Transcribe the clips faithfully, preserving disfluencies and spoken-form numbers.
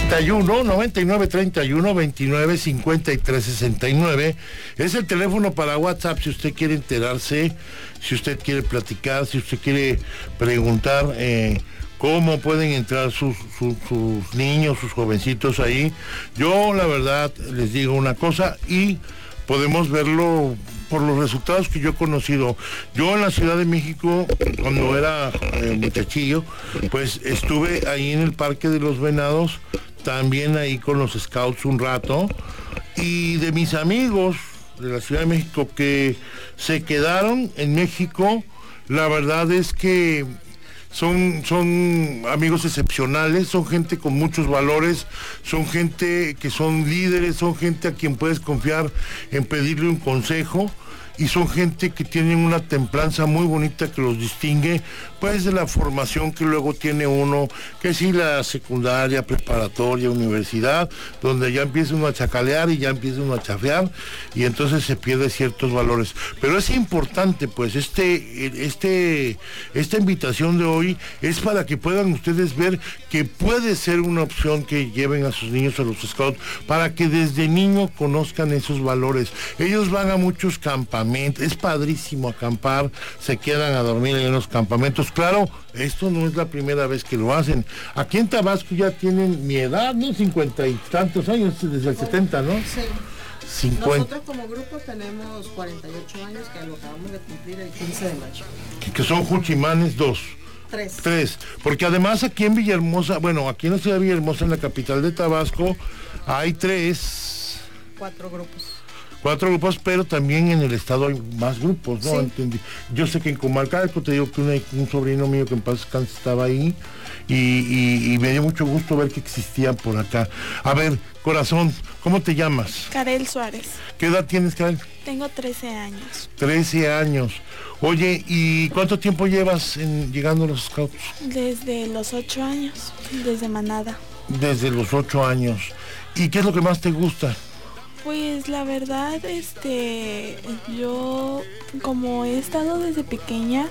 treinta y uno, noventa y nueve, treinta y uno, veintinueve, cincuenta y tres, sesenta y nueve. Es el teléfono para WhatsApp si usted quiere enterarse, si usted quiere platicar, si usted quiere preguntar eh, cómo pueden entrar sus, sus, sus niños, sus jovencitos ahí. Yo, la verdad, les digo una cosa y podemos verlo por los resultados que yo he conocido. Yo en la Ciudad de México, cuando era eh, muchachillo, pues estuve ahí en el Parque de los Venados, también ahí con los scouts un rato, y de mis amigos de la Ciudad de México que se quedaron en México, la verdad es que Son, son amigos excepcionales, son gente con muchos valores, son gente que son líderes, son gente a quien puedes confiar en pedirle un consejo y son gente que tienen una templanza muy bonita que los distingue, pues de la formación que luego tiene uno, que sí la secundaria, preparatoria, universidad, donde ya empieza uno a chacalear y ya empieza uno a chafear y entonces se pierde ciertos valores. Pero es importante, pues, este, este, esta invitación de hoy es para que puedan ustedes ver que puede ser una opción que lleven a sus niños a los scouts, para que desde niño conozcan esos valores. Ellos van a muchos campamentos, es padrísimo acampar, se quedan a dormir en los campamentos. Claro, esto no es la primera vez que lo hacen. Aquí en Tabasco ya tienen mi edad, ¿no? Cincuenta y tantos años, desde el setenta, ¿no? Sí. cincuenta. Nosotros como grupo tenemos cuarenta y ocho años, que lo acabamos de cumplir el quince de mayo. Que, que son Juchimanes dos. Tres. Tres. Porque además aquí en Villahermosa, bueno, aquí en la ciudad de Villahermosa, en la capital de Tabasco, hay tres. Cuatro grupos. Cuatro grupos, pero también en el estado hay más grupos, ¿no? Sí. Entendí. Yo sé que en Comalcalco, te digo que una, un sobrino mío que en paz descanse estaba ahí y, y, y me dio mucho gusto ver que existían por acá. A ver, corazón, ¿cómo te llamas? Karel Suárez. ¿Qué edad tienes, Karel? Tengo trece años. trece años. Oye, ¿y cuánto tiempo llevas en, llegando a los scouts? Desde los ocho años, desde Manada. Desde los ocho años. ¿Y qué es lo que más te gusta? Pues la verdad, este, yo como he estado desde pequeña,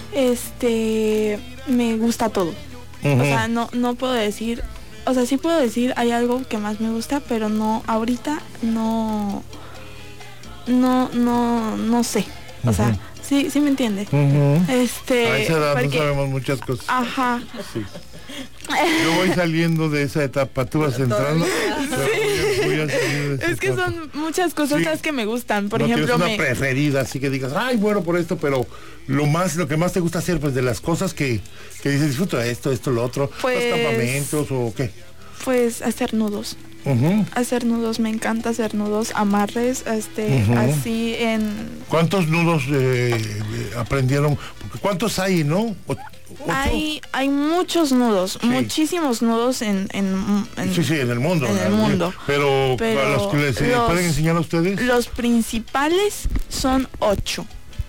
este, me gusta todo. Uh-huh. O sea, no, no puedo decir, o sea, sí puedo decir, hay algo que más me gusta, pero no, ahorita no, no, no, no sé. O uh-huh. sea, sí, sí me entiende. Uh-huh. Este, a esa edad porque... no sabemos muchas cosas. Ajá. Sí. Yo voy saliendo de esa etapa, tú vas entrando. Sí. Voy a, voy a es que etapa. Son muchas cosas sí. que me gustan. Por no ejemplo, una me... preferida, así que digas, ay, bueno, por esto, pero lo más, lo que más te gusta hacer, pues de las cosas que, que dices, disfruto esto, esto, lo otro, pues... los campamentos o qué. Pues hacer nudos. Uh-huh. Hacer nudos, me encanta hacer nudos, amarres, este, uh-huh. así en... ¿Cuántos nudos eh, aprendieron? Porque ¿cuántos hay, no? ¿Ocho? Hay, hay muchos nudos, sí. muchísimos nudos en, en, en... Sí, sí, en el mundo. En el mundo. Pero, pero para los que les los, pueden enseñar a ustedes. Los principales son ocho.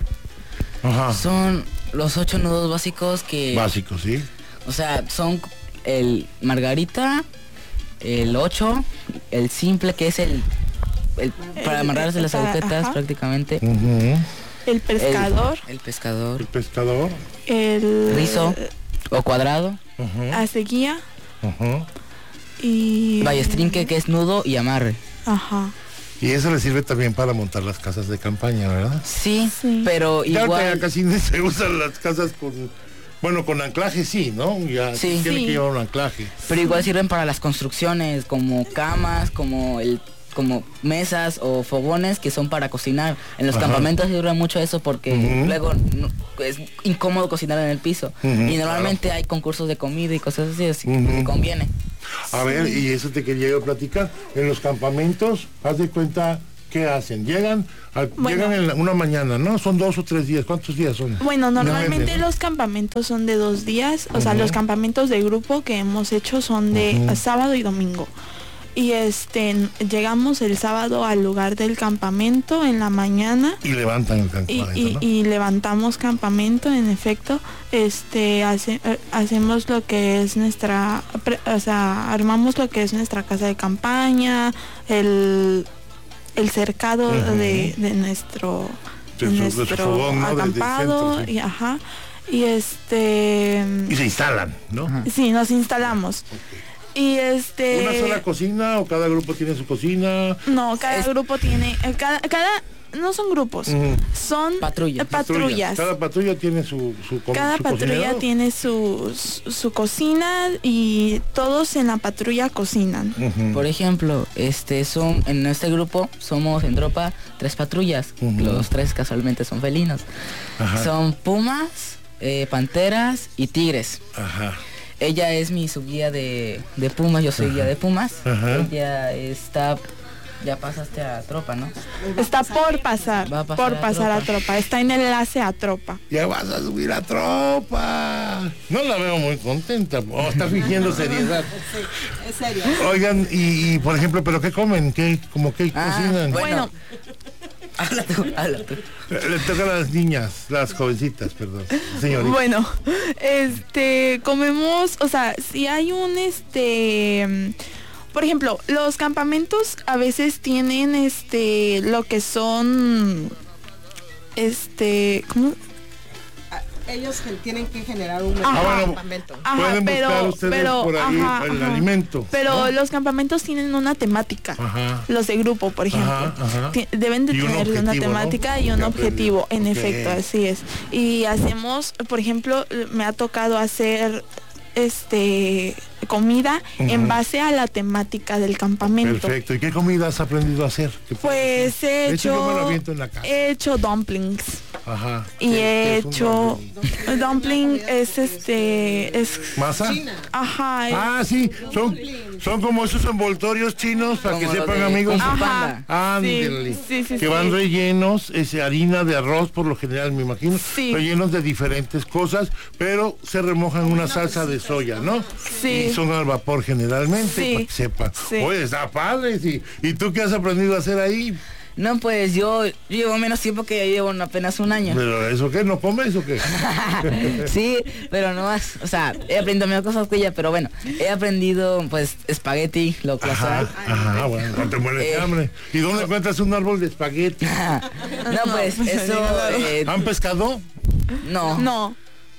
Ajá. Son los ocho nudos básicos que... Básicos, sí. O sea, son el margarita, el ocho, el simple que es el, el para amarrarse las agujetas prácticamente. Uh-huh. El pescador. El, el pescador. El pescador. El rizo o cuadrado. Uh-huh. Aceguía. Uh-huh. Y ballestrinque, que es nudo y amarre. Ajá. Y eso le sirve también para montar las casas de campaña, ¿verdad? Sí, sí. pero ya igual... Ya casi se usan las casas con... Bueno, con anclaje sí, ¿no? Ya sí. tiene sí. que llevar un anclaje. Pero igual sirven para las construcciones, como camas, como el como mesas o fogones que son para cocinar. En los Ajá. campamentos sirve mucho eso porque uh-huh. luego no, es incómodo cocinar en el piso. Uh-huh, y normalmente claro. hay concursos de comida y cosas así, así uh-huh. que conviene. A sí. ver, y eso te quería yo platicar. En los campamentos, haz de cuenta, ¿qué hacen? Llegan al, bueno, llegan en la, una mañana, ¿no? Son dos o tres días. ¿Cuántos días son? Bueno, normalmente no, los campamentos son de dos días. O uh-huh. sea, los campamentos de grupo que hemos hecho son de uh-huh. sábado y domingo. Y este llegamos el sábado al lugar del campamento en la mañana. Y levantan el campamento, y, y, ¿no? y levantamos campamento, en efecto. Este hace, hacemos lo que es nuestra, o sea, armamos lo que es nuestra casa de campaña, el, el cercado uh-huh. de, de nuestro, de, de nuestro de fogón, ¿no? acampado, de, de centro, sí. y ajá. Y este y se instalan, ¿no? Sí, nos instalamos. Okay. Y este... ¿Una sola cocina o cada grupo tiene su cocina? No, cada es... grupo tiene... Cada, cada no son grupos, uh-huh. son Patrulla. patrullas. Cada patrulla tiene su, su Cada su patrulla cocinero. tiene su, su, su cocina y todos en la patrulla cocinan. Uh-huh. Por ejemplo, este son en este grupo somos en tropa tres patrullas. Uh-huh. Los tres casualmente son felinos. Ajá. Son pumas, eh, panteras y tigres. Ajá. Ella es mi subguía de, de pumas, yo soy Ajá. guía de pumas. Ajá. Ella está... Ya pasaste a tropa, ¿no? Está por pasar, Va a pasar por a pasar tropa. a tropa. Está en enlace a tropa. Ya vas a subir a tropa. No la veo muy contenta. Oh, está fingiendo seriedad. Sí, es serio. Oigan, y, y por ejemplo, ¿pero qué comen? ¿Qué, como qué Ah, cocinan? Bueno, Habla tú, habla tú. Le toca a las niñas, las jovencitas, perdón. Señorita. Bueno, este, comemos, o sea, si hay un, este... Por ejemplo, los campamentos a veces tienen este lo que son este ¿cómo? Ellos tienen que generar un ah, bueno, campamento. Ajá, pueden pero, buscar ustedes pero, por ahí ajá, el ajá. alimento. Pero ¿no? los campamentos tienen una temática. Ajá. Los de grupo, por ejemplo. Ajá, ajá. Deben de Y un tener objetivo, una temática, ¿no? Y un Que objetivo, aprenden. en Okay. efecto, así es. Y hacemos, por ejemplo, me ha tocado hacer este comida uh-huh. en base a la temática del campamento. Perfecto. ¿Y qué comida has aprendido a hacer? Pues he hecho, yo me lo aviento en la casa. he hecho dumplings. Ajá. Y he es hecho dumpling? dumpling es este es ¿Masa? China. Ajá. Es, Ah, sí, son, son como esos envoltorios chinos para que Como sepan, de amigos. Kung Fu Ajá. Panda. Ándale. Sí, sí, sí, que sí. van rellenos, es harina de arroz por lo general, me imagino, Sí. rellenos de diferentes cosas, pero se remojan en una salsa de soya, ¿no? Sí. Y son al vapor generalmente, Sí. para que sepan. Sí. Oye, está padre, sí. ¿Y tú qué has aprendido a hacer ahí? No, pues yo, yo llevo menos tiempo que ya llevo apenas un año. ¿Pero eso qué? ¿No comes o qué? Sí, pero no más, o sea, he aprendido menos cosas que ella, pero bueno, he aprendido pues espagueti, lo casual. Ajá, ajá, bueno, no te mueres de Eh, hambre. ¿Y dónde encuentras un árbol de espagueti? No, pues eso, eh, ¿Han pescado? no, No.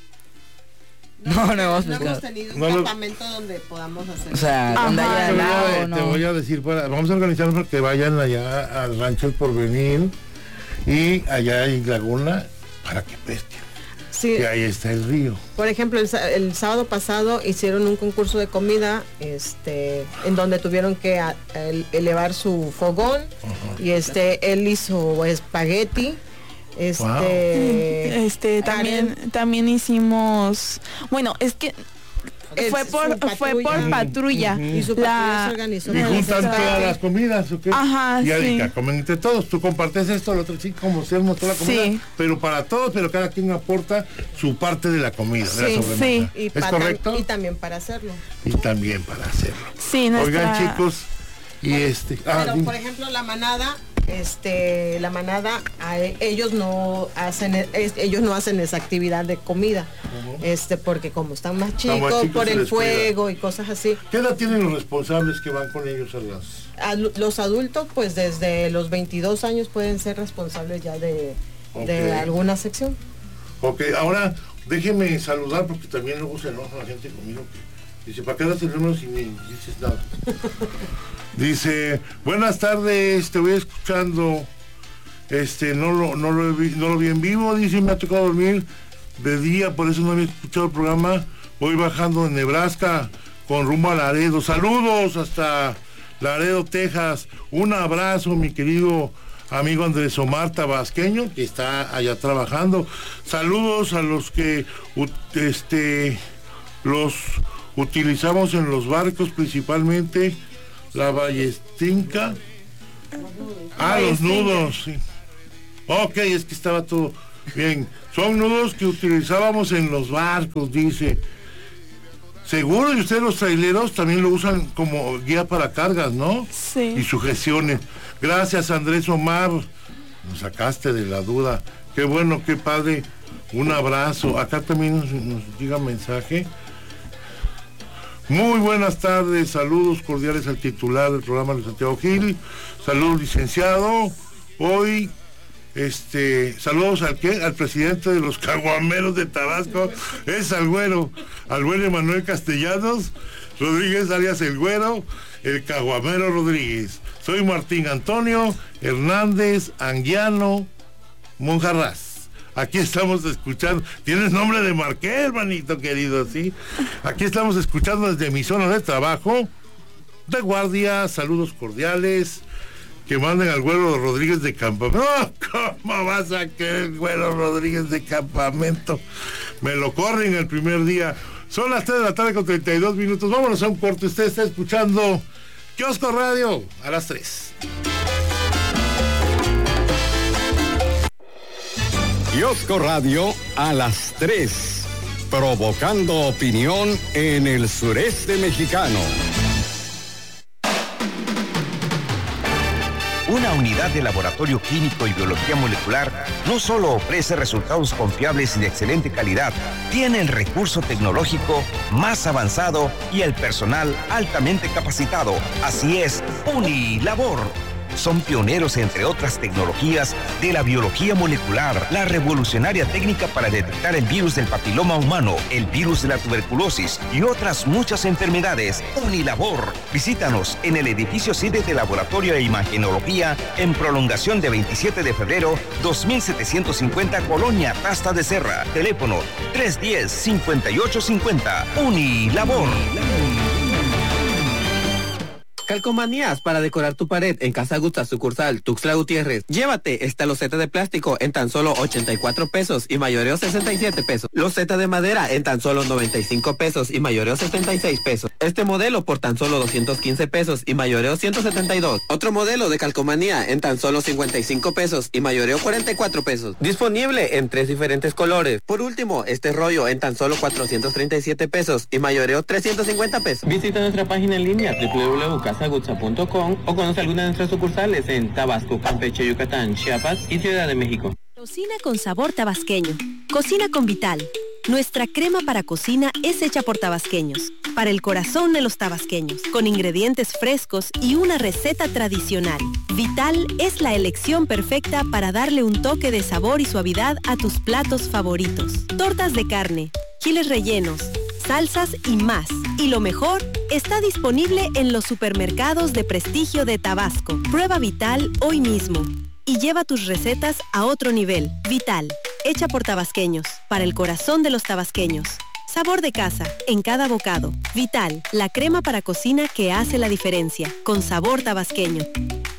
no, no hemos No hemos pescado. tenido un No lo- campamento donde podamos hacer. O sea, donde Ajá. haya Te voy a- lago, te no. voy a decir, para, vamos a organizarnos para que vayan allá al Rancho El Porvenir y allá hay laguna para que pesquen. Sí, Y ahí está el río. por ejemplo, el, sa- el sábado pasado hicieron un concurso de comida, este, en donde tuvieron que a- el- elevar su fogón. Uh-huh. Y este, él hizo espagueti. Este, Wow. Este también también hicimos, bueno, es que Es fue su por fue por patrulla. patrulla. y su patrulla se organizó. Y para juntan hacer todas espagueti. las comidas, ¿o qué? Ajá, y ahí sí. ya comen entre todos. Tú compartes esto, el otro sí, como se mostró la comida. Sí. Pero para todos, pero cada quien aporta su parte de la comida, de la Sí, sobremesa. sí. Y ¿Es pa- correcto? Y también para hacerlo. Y también para hacerlo. Sí, nuestra... Oigan, chicos, y este... ah, Pero dime. por ejemplo la manada, este, la manada, a e- ellos no hacen, e- es- ellos no hacen esa actividad de comida, uh-huh. este, porque como están más chicos, más chicos, por se el les cuida. fuego y cosas así. ¿Qué edad tienen los responsables que van con ellos a las... A los adultos, pues desde los veintidós años pueden ser responsables ya de, Ok. de alguna sección. Ok, ahora déjenme saludar porque también luego se enoja la gente conmigo que dice, ¿para qué das el número si ni dices nada? Dice, buenas tardes, te voy escuchando, este, no lo, no lo, vi, no lo vi en vivo, dice, me ha tocado dormir de día, por eso no había escuchado el programa, voy bajando de Nebraska con rumbo a Laredo, saludos hasta Laredo, Texas, un abrazo, mi querido amigo Andrés Omar Tabasqueño, que está allá trabajando, saludos a los que, este, los utilizamos en los barcos, principalmente la ballestinca. Ah, los nudos, sí. Ok, es que estaba todo bien. Son nudos que utilizábamos en los barcos, dice. Seguro, y ustedes los traileros también lo usan como guía para cargas, ¿no? Sí. Y sujeciones. Gracias, Andrés Omar. Nos sacaste de la duda. Qué bueno, qué padre. Un abrazo. Acá también nos, nos llega mensaje. Muy buenas tardes, saludos cordiales al titular del programa de Santiago Gil, saludos licenciado, hoy, este, saludos al que, al presidente de los caguameros de Tabasco, es al güero, al güero Manuel Castellanos, Rodríguez, alias El Güero, el Caguamero Rodríguez. Soy Martín Antonio Hernández Anguiano Monjarraz. Aquí estamos escuchando, tienes nombre de Marqués, hermanito querido, ¿sí? Aquí estamos escuchando desde mi zona de trabajo, de guardia, saludos cordiales, que manden al Güero Rodríguez de Campamento. ¡Oh, cómo vas a querer el Güero Rodríguez de Campamento! Me lo corren el primer día. Son las tres de la tarde con treinta y dos minutos. Vámonos a un corte. Usted está escuchando Kiosco Radio a las tres. Kiosco Radio a las tres, provocando opinión en el sureste mexicano. Una unidad de laboratorio químico y biología molecular no solo ofrece resultados confiables y de excelente calidad, tiene el recurso tecnológico más avanzado y el personal altamente capacitado. Así es, Unilabor. Son pioneros, entre otras tecnologías, de la biología molecular, la revolucionaria técnica para detectar el virus del papiloma humano, el virus de la tuberculosis y otras muchas enfermedades. Unilabor. Visítanos en el edificio sede de Laboratorio de Imagenología en prolongación de veintisiete de febrero, dos mil setecientos cincuenta, Colonia Tasta de Serra. Teléfono tres uno cero, cinco ocho cinco cero. Unilabor. Calcomanías para decorar tu pared en Casa Gusta, sucursal Tuxtla Gutiérrez. Llévate esta loseta de plástico en tan solo ochenta y cuatro pesos y mayoreo sesenta y siete pesos. Loseta de madera en tan solo noventa y cinco pesos y mayoreo setenta y seis pesos. Este modelo por tan solo doscientos quince pesos y mayoreo ciento setenta y dos. Otro modelo de calcomanía en tan solo cincuenta y cinco pesos y mayoreo cuarenta y cuatro pesos. Disponible en tres diferentes colores. Por último, este rollo en tan solo cuatrocientos treinta y siete pesos y mayoreo trescientos cincuenta pesos. Visita nuestra página en línea doble u doble u doble u punto casa gutsa punto com o conoce alguna de nuestras sucursales en Tabasco, Campeche, Yucatán, Chiapas y Ciudad de México. Cocina con sabor tabasqueño. Cocina con Vital. Nuestra crema para cocina es hecha por tabasqueños, para el corazón de los tabasqueños, con ingredientes frescos y una receta tradicional. Vital es la elección perfecta para darle un toque de sabor y suavidad a tus platos favoritos. Tortas de carne, chiles rellenos, salsas y más. Y lo mejor, está disponible en los supermercados de prestigio de Tabasco. Prueba Vital hoy mismo y lleva tus recetas a otro nivel. Vital, hecha por tabasqueños, para el corazón de los tabasqueños. Sabor de casa, en cada bocado. Vital, la crema para cocina que hace la diferencia, con sabor tabasqueño.